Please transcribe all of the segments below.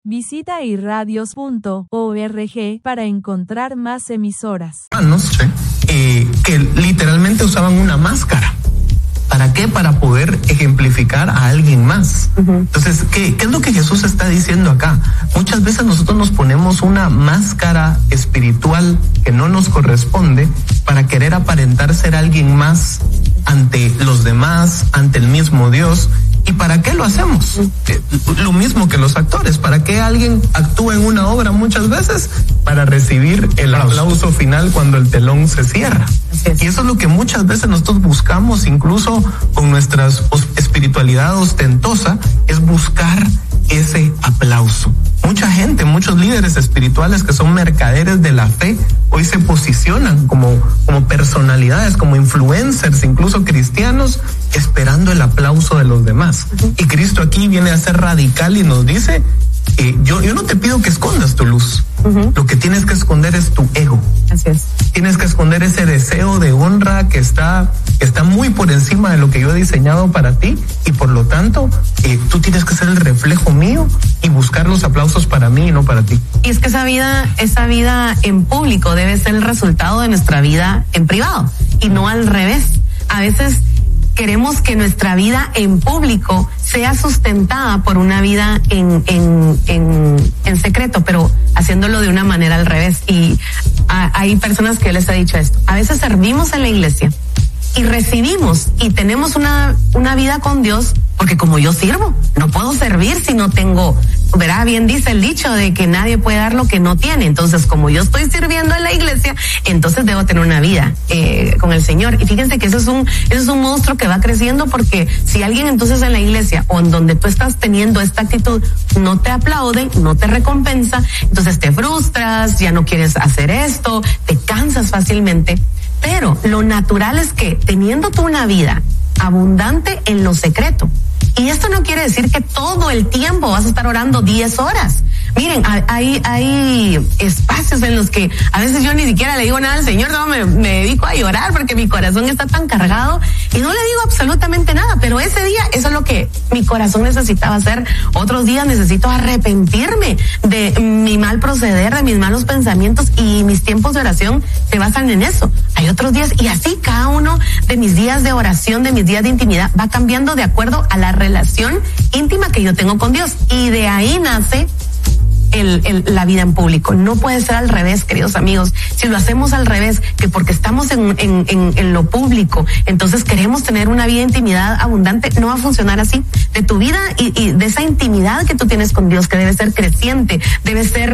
Visita irradios.org para encontrar más emisoras. Que literalmente usaban una máscara. ¿Para qué? Para poder ejemplificar a alguien más. Entonces, ¿qué es lo que Jesús está diciendo acá? Muchas veces nosotros nos ponemos una máscara espiritual que no nos corresponde para querer aparentar ser alguien más ante los demás, ante el mismo Dios. ¿Y para qué lo hacemos? Lo mismo que los actores. ¿Para qué alguien actúa en una obra muchas veces? Para recibir el aplauso final cuando el telón se cierra. Y eso es lo que muchas veces nosotros buscamos, incluso con nuestra espiritualidad ostentosa, es buscar ese aplauso. Mucha gente, muchos líderes espirituales que son mercaderes de la fe, hoy se posicionan como personalidades, como influencers, incluso cristianos, esperando el aplauso de los demás. Y Cristo aquí viene a ser radical y nos dice, yo no te pido que escondas tu luz. Lo que tienes que esconder es tu ego. Así es. Tienes que esconder ese deseo de honra que está muy por encima de lo que yo he diseñado para ti, y por lo tanto tú tienes que ser el reflejo mío y buscar los aplausos para mí y no para ti. Y es que esa vida en público debe ser el resultado de nuestra vida en privado y no al revés. A veces queremos que nuestra vida en público sea sustentada por una vida en secreto, pero haciéndolo de una manera al revés. Y hay personas que les he dicho esto. A veces servimos en la iglesia y recibimos y tenemos una vida con Dios, porque como yo sirvo, no puedo servir si no tengo, verá, bien dice el dicho de que nadie puede dar lo que no tiene. Entonces, como yo estoy sirviendo en la iglesia, entonces debo tener una vida con el Señor. Y fíjense que eso es un monstruo que va creciendo, porque si alguien entonces en la iglesia o en donde tú estás teniendo esta actitud no te aplaude, no te recompensa, entonces te frustras, ya no quieres hacer esto, te cansas fácilmente. Pero lo natural es que teniendo tú una vida abundante en lo secreto, y esto no quiere decir que todo el tiempo vas a estar orando 10 horas. Miren, hay espacios en los que a veces yo ni siquiera le digo nada al Señor, no, me dedico a llorar porque mi corazón está tan cargado y no le digo absolutamente nada, pero ese día eso es lo que mi corazón necesitaba hacer. Otros días necesito arrepentirme de mi mal proceder, de mis malos pensamientos, y mis tiempos de oración se basan en eso. Hay otros días, y así cada uno de mis días de oración, de mis días de intimidad, va cambiando de acuerdo a la relación íntima que yo tengo con Dios, y de ahí nace la vida en público. No puede ser al revés, queridos amigos. Si lo hacemos al revés, que porque estamos en lo público, entonces queremos tener una vida de intimidad abundante, no va a funcionar así. De tu vida y de esa intimidad que tú tienes con Dios, que debe ser creciente, debe ser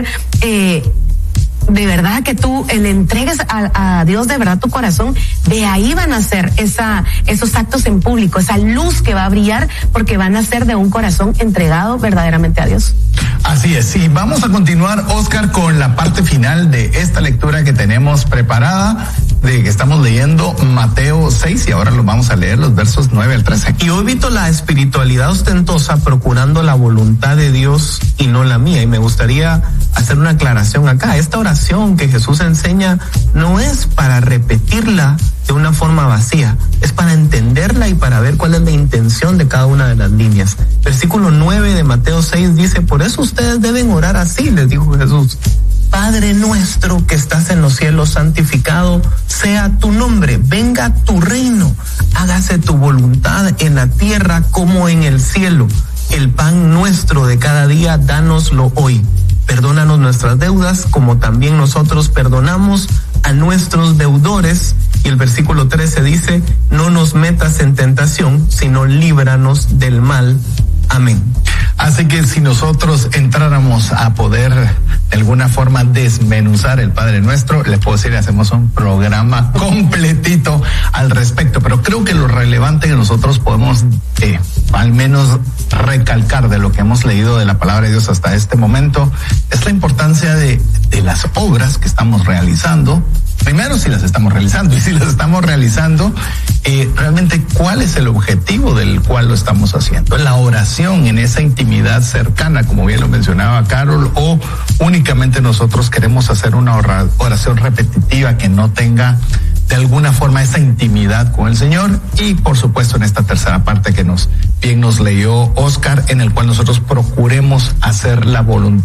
de verdad que tú le entregues a Dios de verdad tu corazón, de ahí van a ser esos actos en público, esa luz que va a brillar, porque van a ser de un corazón entregado verdaderamente a Dios. Así es, sí, vamos a continuar, Oscar, con la parte final de esta lectura que tenemos preparada, de que estamos leyendo Mateo 6, y ahora lo vamos a leer los versos 9 al 13. Y yo evito la espiritualidad ostentosa procurando la voluntad de Dios y no la mía, y me gustaría hacer una aclaración acá. Esta oración que Jesús enseña no es para repetirla de una forma vacía, es para entenderla y para ver cuál es la intención de cada una de las líneas. Versículo 9 de Mateo 6 dice: por eso ustedes deben orar así, les dijo Jesús: Padre nuestro que estás en los cielos, santificado sea tu nombre, venga tu reino, hágase tu voluntad en la tierra como en el cielo. El pan nuestro de cada día, dánoslo hoy. Perdónanos nuestras deudas, como también nosotros perdonamos a nuestros deudores. Y el versículo 13 dice: no nos metas en tentación, sino líbranos del mal. Amén. Así que si nosotros entráramos a poder de alguna forma desmenuzar el Padre Nuestro, le puedo decir, hacemos un programa completito al respecto, pero creo que lo relevante que nosotros podemos al menos recalcar de lo que hemos leído de la palabra de Dios hasta este momento es la importancia de las obras que estamos realizando. Primero, si las estamos realizando, y si las estamos realizando, realmente cuál es el objetivo del cual lo estamos haciendo. La oración en esa intimidad cercana, como bien lo mencionaba Carol, o únicamente nosotros queremos hacer una oración repetitiva que no tenga de alguna forma esa intimidad con el Señor. Y por supuesto en esta tercera parte que bien nos leyó Oscar, en el cual nosotros procuremos hacer la voluntad